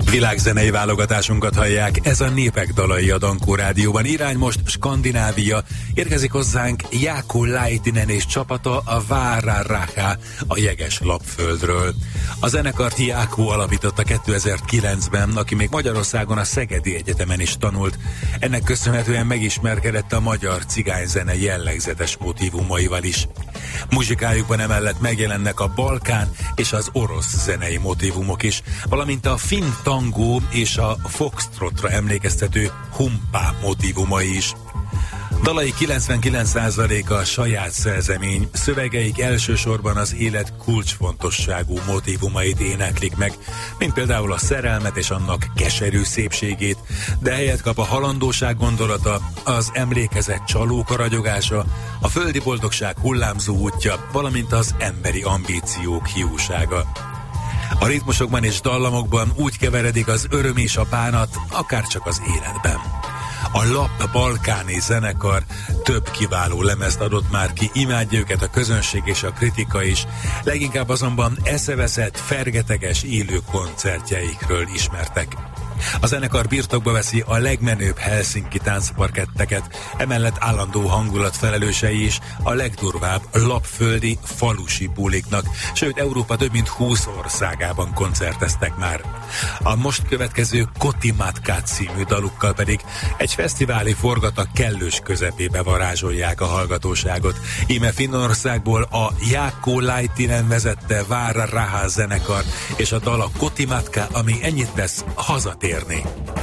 Világzenei válogatásunkat hallják, ez a Népek dalai a Dankó Rádióban. Irány most Skandinávia, érkezik hozzánk Jaakko Laitinen és csapata a Vaararahá, a jeges lapföldről. A zenekart Jaakko alapította 2009-ben, aki még Magyarországon a Szegedi Egyetemen is tanult. Ennek köszönhetően megismerkedett a magyar cigányzene jellegzetes motívumaival is. Muzsikájukban emellett megjelennek a balkán és az orosz zenei motívumok is, valamint a finn tangó és a foxtrotra emlékeztető humpá motívumai is. Dalai 99%-a saját szerzemény, szövegeik elsősorban az élet kulcsfontosságú motívumait éneklik meg, mint például a szerelmet és annak keserű szépségét, de helyet kap a halandóság gondolata, az emlékezett csalóka ragyogása, a földi boldogság hullámzó útja, valamint az emberi ambíciók hiúsága. A ritmusokban és dallamokban úgy keveredik az öröm és a bánat, akár csak az életben. A Lap balkáni zenekar több kiváló lemezt adott már ki, imádja őket a közönség és a kritika is, leginkább azonban eszeveszett, fergeteges élő koncertjeikről ismertek. A zenekar birtokba veszi a legmenőbb Helsinki táncparketteket, emellett állandó hangulat felelősei is a legdurvább lapföldi falusi buliknak, sőt Európa több mint 20 országában koncerteztek már. A most következő Kotimatka című dalukkal pedig egy fesztiváli forgatak kellős közepébe varázsolják a hallgatóságot. Íme Finnországból a Jaakko Laitinen vezette Vaararahá zenekar, és a dal a Kotimatka, ami ennyit tesz hazatérni.